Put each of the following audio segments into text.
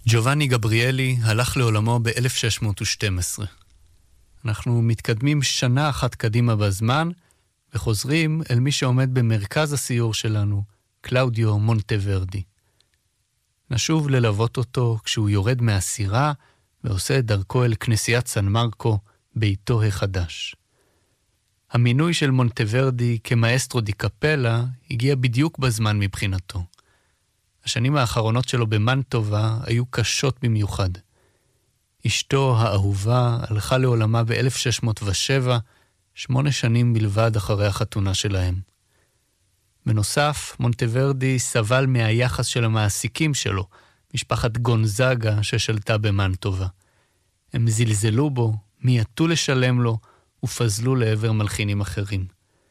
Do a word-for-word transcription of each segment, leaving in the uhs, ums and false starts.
ג'ובאני גבריאלי הלך לעולמו ב-אלף שש מאות ושתים עשרה. אנחנו מתקדמים שנה אחת קדימה בזמן, וחוזרים אל מי שעומד במרכז הסיור שלנו, קלאודיו מונטוורדי. נשוב ללוות אותו כשהוא יורד מהסירה, ועושה את דרכו אל כנסיית סן מרקו, ביתו החדש. המינוי של מונטוורדי כמאסטרו די קפלה הגיע בדיוק בזמן מבחינתו. השנים האחרונות שלו במנטובה היו קשות במיוחד. אשתו האהובה הלכה לעולמה ב-אלף שש מאות ושבע, שמונה שנים בלבד אחרי החתונה שלהם. בנוסף, מונטוורדי סבל מהיחס של המעסיקים שלו, משפחת גונזאגה ששלטה במנטובה. הם זלזלו בו, מייתו לשלם לו, ופזלו לעבר מלחינים אחרים.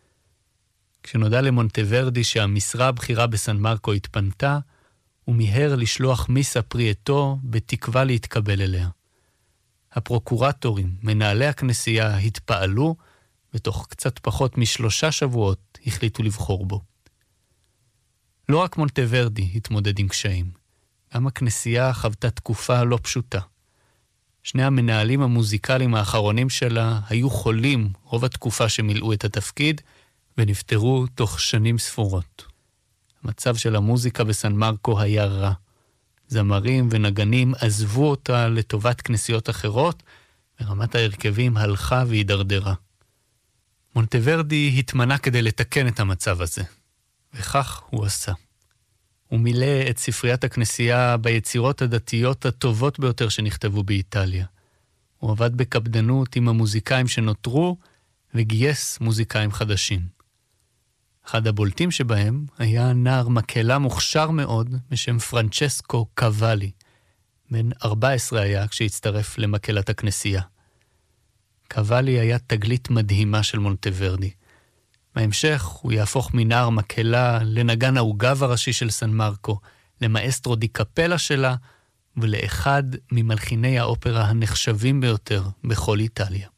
כשנודע למונטוורדי שהמשרה הבכירה בסן מרקו התפנתה, הוא מיהר לשלוח מיסה פריאטו בתקווה להתקבל אליה. הפרוקורטורים, מנהלי הכנסייה, התפעלו, ותוך קצת פחות משלושה שבועות החליטו לבחור בו. לא רק מונטוורדי התמודד עם קשיים, גם הכנסייה חוותה תקופה לא פשוטה. שני המנהלים המוזיקליים האחרונים שלה היו חולים רוב התקופה שמילאו את התפקיד, ונפטרו תוך שנים ספורות. המצב של המוזיקה בסן מרקו היה רע. זמרים ונגנים עזבו אותה לטובת כנסיות אחרות, ורמת ההרכבים הלכה והידרדרה. מונטוורדי התמנה כדי לתקן את המצב הזה, וכך הוא עשה. הוא מילא את ספריית הכנסייה ביצירות הדתיות הטובות ביותר שנכתבו באיטליה. הוא עבד בקפדנות עם המוזיקאים שנותרו, וגייס מוזיקאים חדשים. אחד הבולטים שבהם היה נער מקהלה מוכשר מאוד בשם פרנצ'סקו קוואלי. בן ארבע עשרה היה כשהצטרף למקהלת הכנסייה. קוואלי היה תגלית מדהימה של מונטוורדי. בהמשך הוא יהפוך מנער מקהלה לנגן העוגב הראשי של סן מרקו, למאסטרו די קפלה שלה, ולאחד ממלחיני האופרה הנחשבים ביותר בכל איטליה.